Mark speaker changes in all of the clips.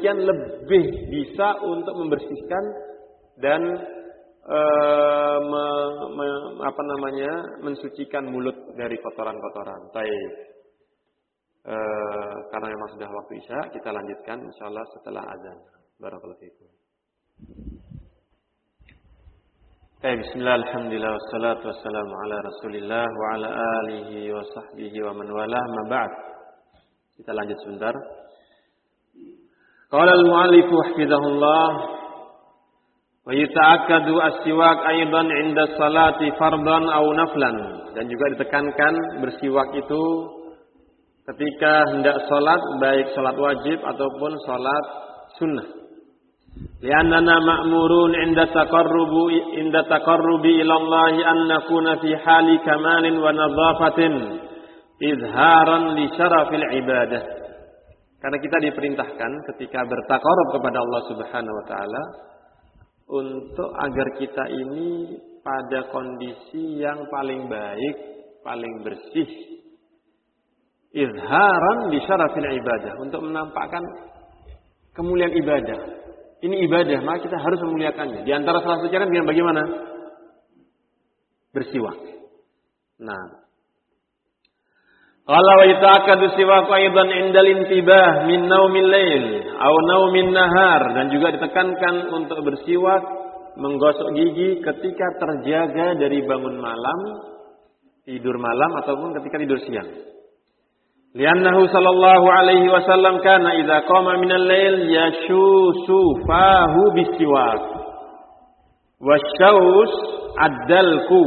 Speaker 1: demikian lebih bisa untuk membersihkan dan mensucikan mulut dari kotoran-kotoran. Baik. Karena memang sudah waktu Isya, kita lanjutkan insyaallah setelah azan. Barakallahu fiikum. Bismillah, alhamdulillah, wassalatu wassalamu ala Rasulillah wa ala alihi wa sahbihi wa man walah, ma ba'd. Kita lanjut sebentar. Qala al-mu'allif hafizahullah wa yata'akkadu as-siwak aidan 'inda salati fardan aw naflan, dan juga ditekankan bersiwak itu ketika hendak salat, baik salat wajib ataupun salat sunnah. Li'annana ma'murun 'inda taqarrubi ila Allah an nakuna fi hali kamalin wa nadhafatin izharan li syarafil ibadah. Karena kita diperintahkan ketika bertaqarrub kepada Allah Subhanahu wa taala untuk agar kita ini pada kondisi yang paling baik, paling bersih. Izharan li syarafil ibadah, untuk menampakkan kemuliaan ibadah. Ini ibadah, maka kita harus memuliakannya. Di antara salah satu cara dengan bagaimana? Bersiwak. Nah, qala wa yata'akkadu siwak aidan 'indal intibah min naumil lail aw naumin nahar, dan juga ditekankan untuk bersiwak, menggosok gigi ketika terjaga dari bangun malam, tidur malam ataupun ketika tidur siang. Liannahu sallallahu alaihi wasallam kana idza qama minal lail yashusu fahu bisiwak wasyaus addalku.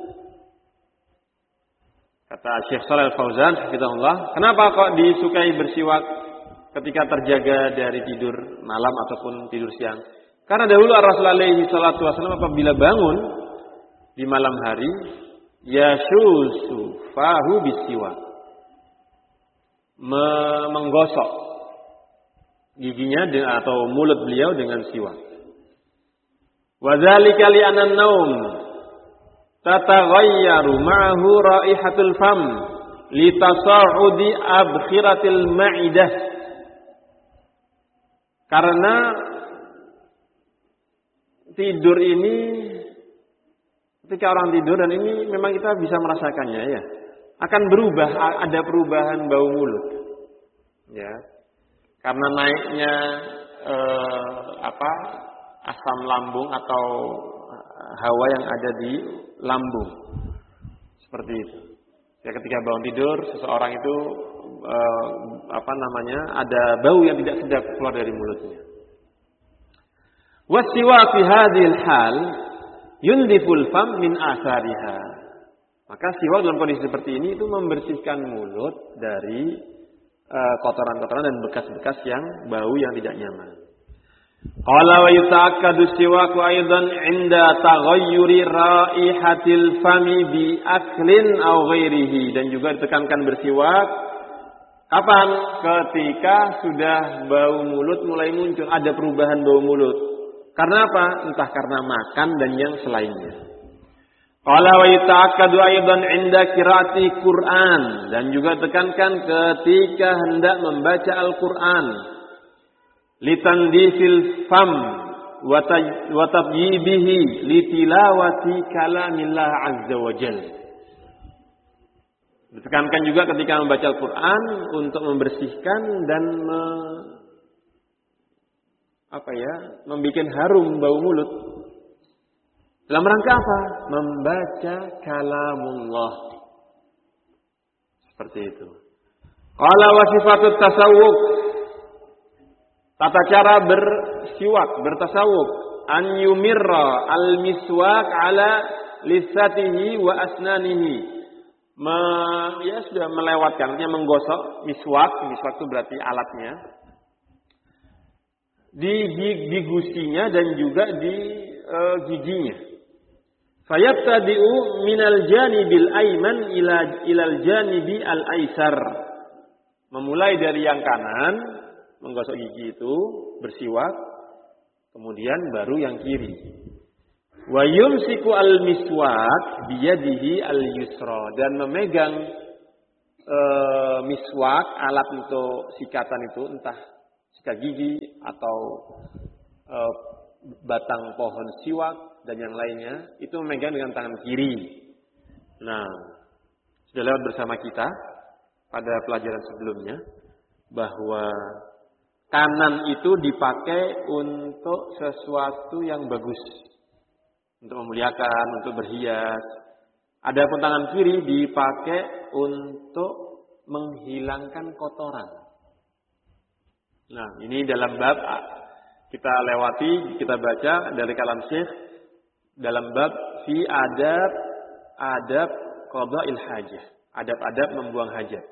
Speaker 1: Kata Syekh Shalal Fauzan hafizahullah, kenapa kok disukai bersiwak ketika terjaga dari tidur malam ataupun tidur siang? Karena dahulu Rasulullah alaihi salatu wasallam apabila bangun di malam hari yashusu fahu bisiwak, menggosok giginya atau mulut beliau dengan siwak. Wa dzalika li anna an-naum tataghayyaru ma'ahu raihatul fam li tasa'udi abkhiratil ma'idah. Karena tidur ini, ketika orang tidur, dan ini memang kita bisa merasakannya ya, akan berubah, ada perubahan bau mulut, ya, karena naiknya asam lambung atau hawa yang ada di lambung, seperti itu. Ya, ketika bangun tidur, seseorang itu ada bau yang tidak sedap keluar dari mulutnya. Wasiwak fi hadhil hal yundiful fam min athariha. Maka siwak dalam kondisi seperti ini itu membersihkan mulut dari kotoran-kotoran dan bekas-bekas yang bau yang tidak nyaman. Qala wa yuta'akkadu siwak aidan 'inda taghayyuri raihatil fami bi aklin aw ghairihi, dan juga ditekankan bersiwak kapan? Ketika sudah bau mulut mulai muncul, ada perubahan bau mulut. Karena apa? Entah karena makan dan yang selainnya. Qala wa yata'akkadu aidan 'inda qiraati Qur'an, dan juga tekankan ketika hendak membaca Al-Qur'an, litandifil fam wa tabyibihi litilawati kalamillah azza wa jalla. Ditekankan juga ketika membaca Al-Qur'an untuk membersihkan dan membikin harum bau mulut. Dalam rangka apa? Membaca kalamullah. Seperti itu. Qala wa sifatut tasawwuk. Tata cara bersiwak, bertasawwuk. An yumirra al-miswak ala lisatihi wa asnanihi. Sudah melewatkan, artinya menggosok miswak. Miswak itu berarti alatnya. Di gusinya dan juga di giginya. Fayattadi'u minal janibil ayman ilal janibi al aisar. Memulai dari yang kanan, menggosok gigi itu, bersiwak, kemudian baru yang kiri. Wa yumsiku al miswak biyadihi al yusra, dan memegang miswak, alat untuk sikatan itu, entah sikat gigi atau batang pohon siwak dan yang lainnya, itu memegang dengan tangan kiri. Nah, sudah lewat bersama kita pada pelajaran sebelumnya bahwa kanan itu dipakai untuk sesuatu yang bagus, untuk memuliakan, untuk berhias. Adapun tangan kiri dipakai untuk menghilangkan kotoran. Nah, ini dalam bab kita lewati, kita baca dari kalam Syekh dalam bab fi adab qada'il hajah, adab-adab membuang hajat.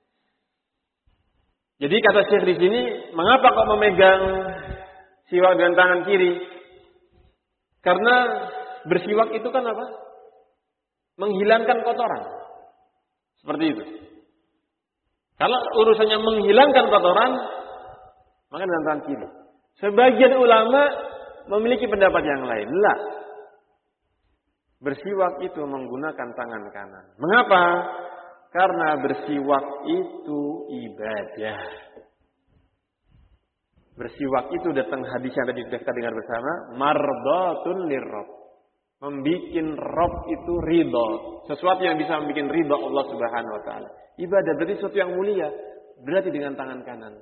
Speaker 1: Jadi kata Syekh di sini, mengapa kok memegang siwak dengan tangan kiri? Karena bersiwak itu kan apa? Menghilangkan kotoran. Seperti itu. Kalau urusannya menghilangkan kotoran, maka dengan tangan kiri. Sebagian ulama memiliki pendapat yang lain. Lah, bersiwak itu menggunakan tangan kanan. Mengapa? Karena bersiwak itu ibadah. Bersiwak itu datang hadis yang tadi sudah kita dengar bersama, mardatun lirrabb. Membikin Rabb itu ridha. Sesuatu yang bisa membikin ridha Allah Subhanahu wa taala. Ibadah berarti sesuatu yang mulia, berarti dengan tangan kanan.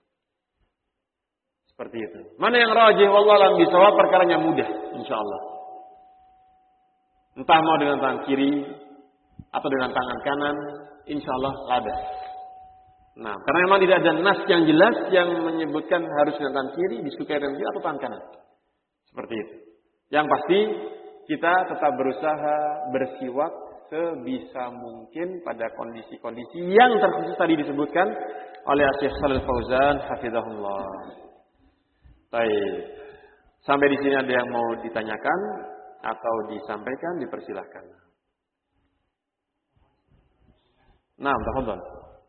Speaker 1: Seperti itu. Mana yang rajih wallahu a'lam bishawab, perkaranya mudah insyaallah. Entah mau dengan tangan kiri atau dengan tangan kanan, insyaallah ladas. Nah, karena memang tidak ada nas yang jelas yang menyebutkan harus dengan tangan kiri, disukai dengan kiri atau tangan kanan. Seperti itu. Yang pasti kita tetap berusaha bersiwak sebisa mungkin pada kondisi-kondisi yang terkhusus tadi disebutkan oleh Syekh Shalal Fauzan hafizahullah. Baik. Sampai di sini ada yang mau ditanyakan atau disampaikan, dipersilahkan. Nah, tafadhol.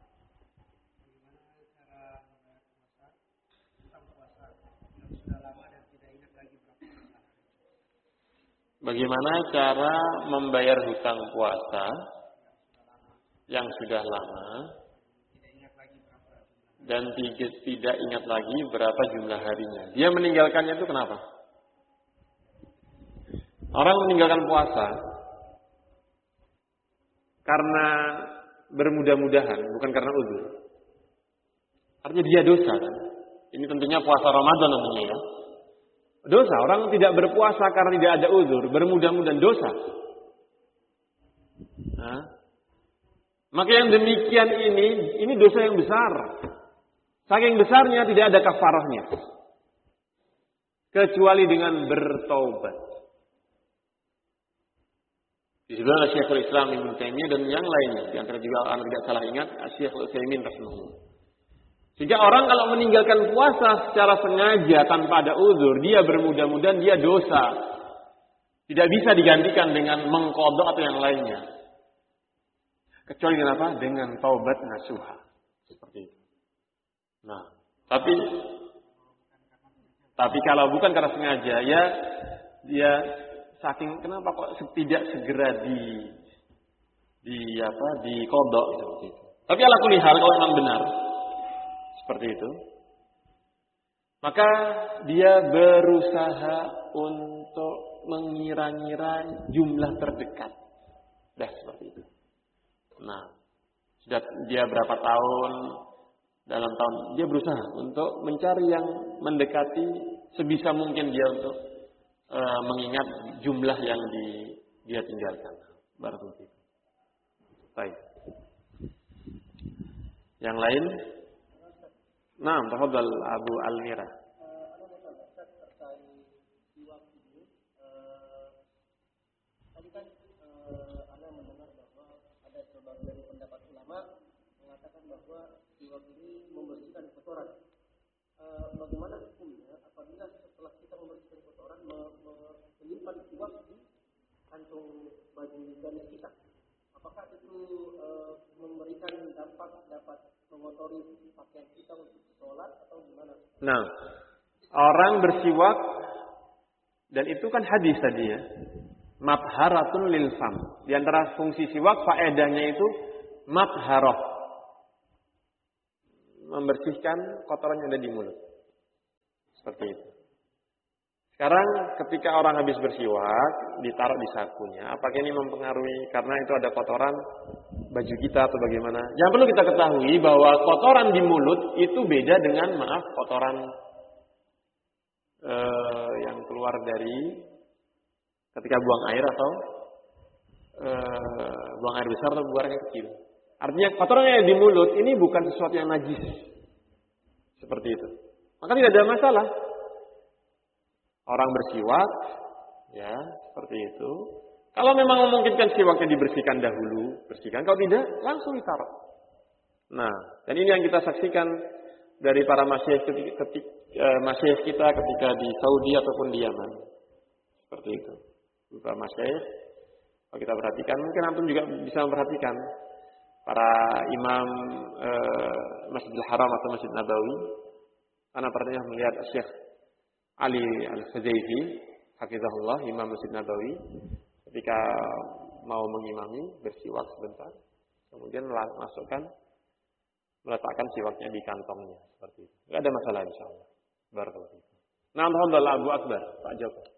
Speaker 1: Bagaimana cara membayar hutang puasa yang sudah lama dan tidak ingat lagi berapa jumlah harinya? Dia meninggalkannya itu kenapa? Orang meninggalkan puasa karena bermudah-mudahan, bukan karena uzur. Artinya dia dosa kan? Ini tentunya puasa Ramadan namanya ya. Dosa, orang tidak berpuasa karena tidak ada uzur, bermudah-mudahan dosa. Nah, maka yang demikian ini dosa yang besar. Saking besarnya tidak ada kafarahnya. Kecuali dengan bertaubat. Disebutkan Syekhul Islam Ibnu Taimiyah dan yang lainnya. Di antara juga orang tidak salah ingat Syekhul Utsaimin rahimahullah. Sehingga orang kalau meninggalkan puasa secara sengaja tanpa ada uzur, dia bermudah-mudahan dia dosa. Tidak bisa digantikan dengan mengqadha atau yang lainnya. Kecuali dengan apa? Dengan taubat nasuha. Seperti itu. Nah, tapi kalau bukan karena sengaja, ya dia saking kenapa kok tidak segera di qadha seperti itu. Tapi ala kulli hal kalau memang benar seperti itu, maka dia berusaha untuk mengira-ngira jumlah terdekat. Dah seperti itu. Nah, sudah dia berapa tahun dalam tahun, dia berusaha untuk mencari yang mendekati sebisa mungkin dia untuk mengingat jumlah yang dia tinggalkan. Barakallahu fiik. Baik. Yang lain? Nah, tafadhal Abu Almira.
Speaker 2: Tadi kan Anda mendengar bahwa ada sebagian pendapat ulama mengatakan bahwa siwak ini membersihkan kotoran. Bagaimana hukumnya apabila setelah kita membersihkan kotoran menyimpan siwak di kantung baju gamis kita? Apakah itu memberikan dampak dapat mengotori pakaian kita untuk sholat atau gimana?
Speaker 1: Nah, orang bersiwak dan itu kan hadis tadi ya. Matharatun lil fam. Di antara fungsi siwak faedahnya itu matharah. Membersihkan kotoran yang ada di mulut. Seperti itu. Sekarang ketika orang habis bersiwak, ditaruh di sakunya. Apakah ini mempengaruhi karena itu ada kotoran baju kita atau bagaimana? Yang perlu kita ketahui bahwa kotoran di mulut itu beda dengan kotoran yang keluar dari ketika buang air atau buang air besar atau buang air kecil. Artinya kotoran yang di mulut ini bukan sesuatu yang najis. Seperti itu. Maka tidak ada masalah. Orang bersiwak, ya, seperti itu. Kalau memang memungkinkan siwaknya dibersihkan dahulu, bersihkan. Kalau tidak, langsung ditaruh. Nah, dan ini yang kita saksikan dari para masyayikh kita ketika di Saudi ataupun di Yaman. Seperti itu. Beberapa masyayikh, kalau kita perhatikan, mungkin antum juga bisa memperhatikan para imam Masjidil Haram atau Masjid Nabawi. Karena pernah melihat Syekh Ali Al-Huzaifi, hafizahullah, Imam Masjid Nabawi, ketika mau mengimami, bersiwak sebentar, kemudian meletakkan siwaknya di kantongnya, seperti itu. Tidak ada masalah, insyaallah. Barakallahu fiikum. Nah, alhamdulillah, Abu Akbar, Pak Joko.